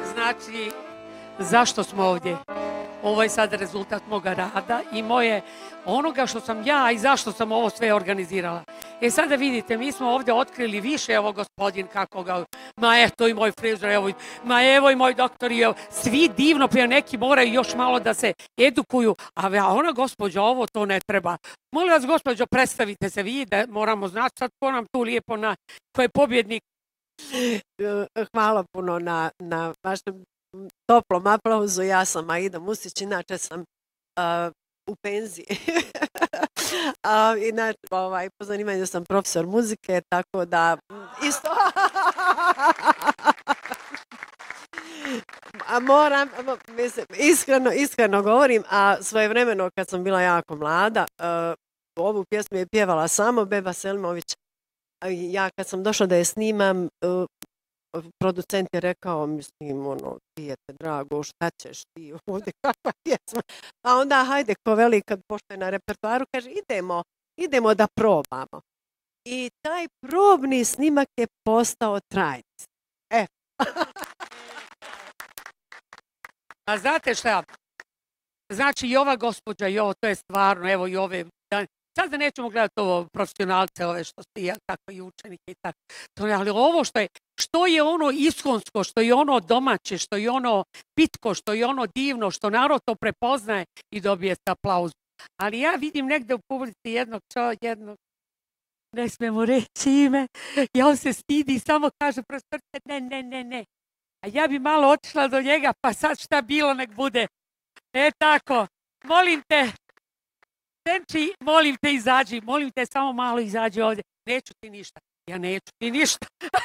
Znači, zašto smo ovdje? Ovo je sad rezultat moga rada i moje onoga što sam ja i zašto sam ovo sve organizirala. Sada vidite, mi smo ovdje otkrili više, evo gospodin kako ga, ma eto i moj frizor, ma evo i moj doktor, evo, svi divno, prije neki moraju još malo da se edukuju, a ona gospođa, ovo to ne treba. Molim vas gospođo, predstavite se vi, da moramo znati sad ko nam tu lijepo, ko je pobjednik. Hvala puno na vašem toplom aplauzu. Ja sam Aida Musić, inače sam u penziji. Inače, po zanimanju sam profesor muzike, tako da isto... Moram, mislim, iskreno govorim, a svojevremeno kad sam bila jako mlada, ovu pjesmu je pjevala samo Beba Selimović. Ja kad sam došla da je snimam, producent je rekao, mislim, prijete drago, šta ćeš ti ovdje, kakva pjesma? A onda, hajde, ko veli, kad pošto je na repertoaru, kaže, idemo da probamo. I taj probni snimak je postao trajni. A znate šta? Znači, i ova gospođa, i ovo, to je stvarno, evo i ove... Sada nećemo gledati ovo profesionalce, ove što ste tako i učenike i tako. Ali ovo što je ono iskonsko, što je ono domaće, što je ono pitko, što je ono divno, što narod to prepoznaje i dobije se aplauz. Ali ja vidim negde u publici jednog, ne smemo reći ime, ja on se stidi i samo kaže profesorce, ne. A ja bi malo otišla do njega, pa sad šta bilo nek bude. Tako, molim te, Senči, molim te izađi, molim te samo malo izađi ovdje. Neću ti ništa. Ja neću ti ništa.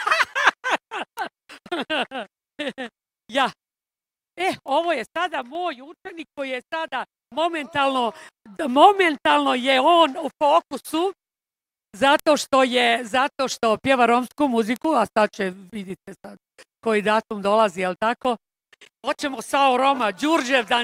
Ja. Ovo je sada moj učenik koji je sada momentalno je on u fokusu zato što pjeva romsku muziku, a sad će vidite sad koji datum dolazi, jel tako? Hoćemo Sao Roma, Đurđev dan.